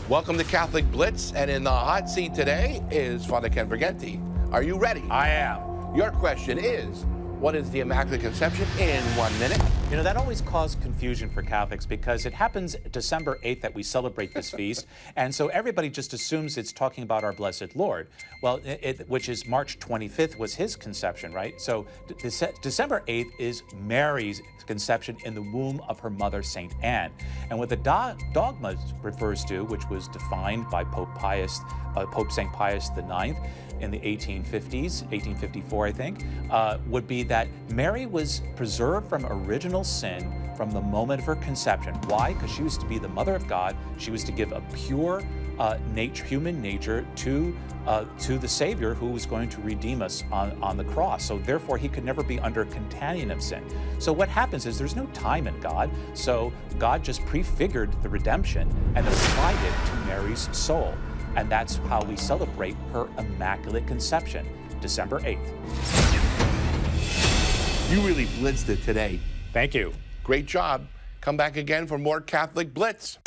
Welcome to Catholic Blitz, and in the hot seat today is Father Ken Vergenti. Are you ready? I am. Your question is, what is the Immaculate Conception in 1 minute? You know, that always caused confusion for Catholics because it happens December 8th that we celebrate this feast, and so everybody just assumes it's talking about our Blessed Lord. Well, which is March 25th was his conception, right? So December 8th is Mary's conception in the womb of her mother, St. Anne. And what the dogma refers to, which was defined by Pope St. Pius IX in the 1850s, 1854, I think, would be that Mary was preserved from original sin from the moment of her conception. Why? Because she was to be the mother of God. She was to give a pure human nature to the Savior who was going to redeem us on the cross. So therefore, he could never be under contagion of sin. So what happens is there's no time in God. So God just prefigured the redemption and applied it to Mary's soul. And that's how we celebrate her Immaculate Conception, December 8th. You really blitzed it today. Thank you. Great job. Come back again for more Catholic Blitz.